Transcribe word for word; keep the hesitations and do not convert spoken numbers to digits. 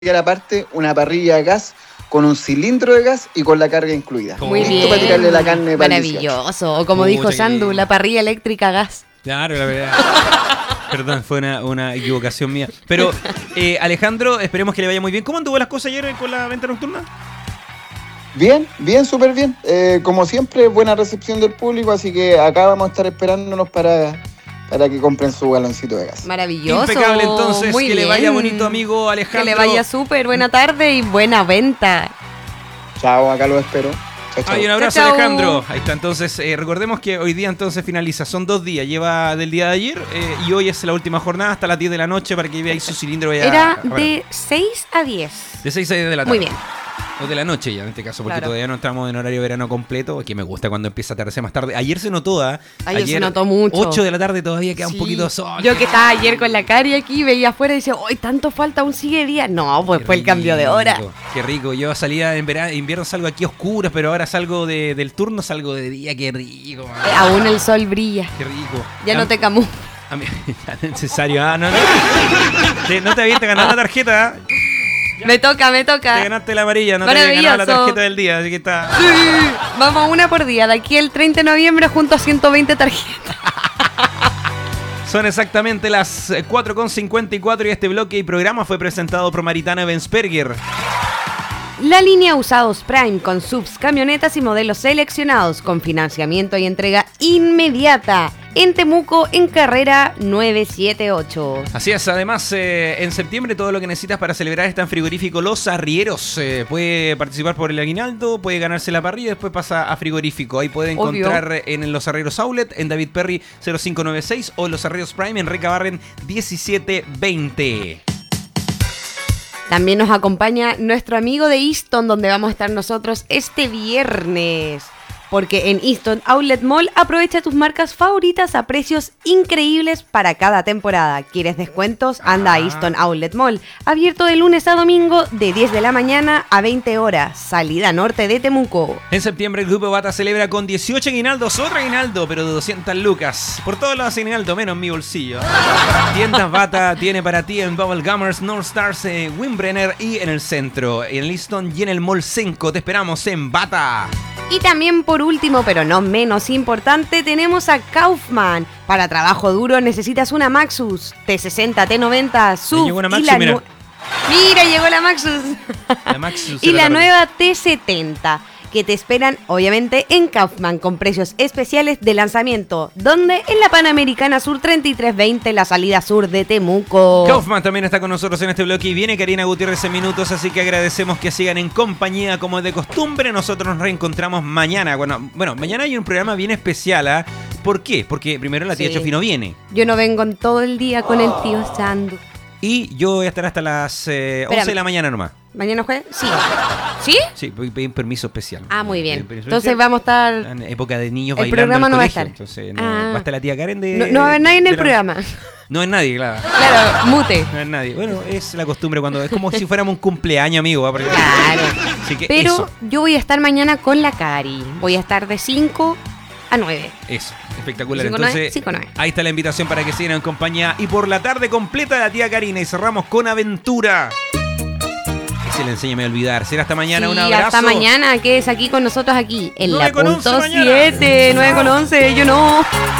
aparte una parrilla a gas con un cilindro de gas y con la carga incluida. Muy Listo bien. para tirarle la carne para el dieciocho. Maravilloso. O como Pucha, dijo qué Sandu, lindo. la parrilla eléctrica a gas. Claro, la verdad. Perdón, fue una, una equivocación mía. Pero, eh, Alejandro, esperemos que le vaya muy bien. ¿Cómo anduvo las cosas ayer con la venta nocturna? Bien, bien, súper bien. Eh, como siempre, buena recepción del público, así que acá vamos a estar esperándonos para, para que compren su galoncito de gas. Maravilloso. Impecable, entonces. Muy que le bien. vaya bonito, amigo Alejandro. Que le vaya súper. Buena tarde y buena venta. Chao, acá lo espero. Chao, chao. Hay un abrazo, Chao, chao. Alejandro. Ahí está, entonces, eh, recordemos que hoy día entonces finaliza. Son dos días, lleva del día de ayer eh, y hoy es la última jornada hasta las diez de la noche para que veáis su cilindro. Ya, Era bueno, de seis a diez. de seis a diez de la tarde. Muy bien. O de la noche ya en este caso, porque Claro. todavía no estamos en horario verano completo, que me gusta cuando empieza a atardecer más tarde. Ayer se notó, ¿ah? Ayer se notó mucho. ocho de la tarde todavía queda Sí. un poquito sol. Yo que estaba ayer con la Cari aquí, veía afuera y decía, hoy tanto falta, aún sigue día. No, pues Qué fue el cambio de hora. rico, Qué rico. Yo salía en verano, invierno salgo aquí a oscuras, pero ahora salgo de, del turno, salgo de día. Qué rico, man. Eh, aún el sol brilla. Qué rico. Ya A no mí- te camufla. A mí, ya no es necesario. Ah, no, no. Te- no te habías ganado la tarjeta, ¿ah? Me toca, me Te toca. ganaste la amarilla, no te habías ganado la Maravilloso. tarjeta del día, así que está. Sí. Vamos una por día. De aquí el treinta de noviembre junto a ciento veinte tarjetas. Son exactamente las eh, cuatro con cincuenta y cuatro y este bloque y programa fue presentado por Maritana Bensperger. La línea Usados Prime con subs, camionetas y modelos seleccionados con financiamiento y entrega inmediata. En Temuco, en carrera nueve siete ocho. Así es, además eh, en septiembre todo lo que necesitas para celebrar está en Frigorífico Los Arrieros. Eh, puede participar por el aguinaldo, puede ganarse la parrilla y después pasa a Frigorífico. Ahí puede Obvio. encontrar en Los Arrieros Outlet, en David Perry cero cinco nueve seis o Los Arrieros Prime en Reca Barren diecisiete veinte. También nos acompaña nuestro amigo de Easton, donde vamos a estar nosotros este viernes. Porque en Easton Outlet Mall aprovecha tus marcas favoritas a precios increíbles para cada temporada. ¿Quieres descuentos? Anda a Easton Outlet Mall. Abierto de lunes a domingo de diez de la mañana a veinte horas. Salida norte de Temuco. En septiembre el Grupo Bata celebra con dieciocho aguinaldos, otro aguinaldo, pero de doscientas lucas. Por todos los aguinaldos, menos en mi bolsillo. Tiendas Bata tiene para ti en Bubble Gummers, North Stars, eh, Wimbrenner y en el centro. En Liston y en el Mall Senco te esperamos en Bata. Y también por último, pero no menos importante, tenemos a Kaufman. Para trabajo duro necesitas una Maxus T sesenta, T noventa, S U V llegó una y Maxus, la mira. nu- Mira, llegó la Maxus. La Maxus Y se la tarde. nueva T setenta, que te esperan obviamente en Kaufman con precios especiales de lanzamiento. Donde en la Panamericana Sur treinta y tres veinte, la salida sur de Temuco. Kaufman también está con nosotros en este bloque y viene Karina Gutiérrez en minutos, así que agradecemos que sigan en compañía como es de costumbre. Nosotros nos reencontramos mañana. Bueno, bueno mañana hay un programa bien especial, ¿ah? ¿Por qué? Porque primero la tía Sí. Chofi no viene Yo no vengo en todo el día con el tío Sandu. y yo voy a estar hasta las eh, once de la mañana nomás. ¿Mañana jueves? Sí. ¿Sí? Sí, voy a pedir un permiso especial. Ah, muy Voy a bien. pedir permiso Entonces especial. vamos a estar... En época de niños El bailando programa en el no va a colegio, estar. entonces no, Ah. va a estar la tía Karen de... No, no va a haber nadie en el de la- programa. No es nadie, claro. Claro, mute. No es nadie. Bueno, es la costumbre cuando... Es como si fuéramos un cumpleaños, amigo. ¿va? Porque- Claro. Así que Pero eso, yo voy a estar mañana con la Cari. Voy a estar de cinco a nueve. eso. Espectacular. cinco, nueve, Entonces, cinco, nueve. ahí está la invitación para que sigan en compañía. Y por la tarde completa de la tía Karina. Y cerramos con Aventura. Y se le enséñame a olvidar. Será hasta mañana. Sí, Un abrazo. hasta mañana, que es aquí con nosotros aquí. En nueve la con once punto mañana. siete, nueve con once, yo no.